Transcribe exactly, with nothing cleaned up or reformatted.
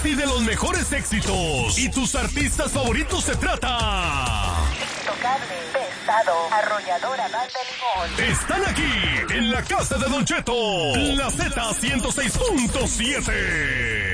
Pide los mejores éxitos y tus artistas favoritos se trata. Intocable, Pesado, Arrolladora, Banda Limón. Están aquí, en la casa de Don Cheto, la Z ciento seis punto siete.